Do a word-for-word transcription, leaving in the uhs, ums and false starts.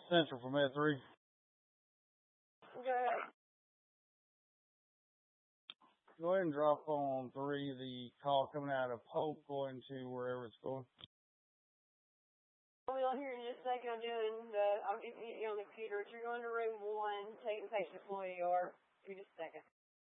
Central from Med three. Okay. Go ahead and drop on three the call coming out of Hope going to wherever it's going. We'll hear in just a second. I'm doing the, I'm you on the computer. You're going to room one, taking patient employee or. Give me just a second.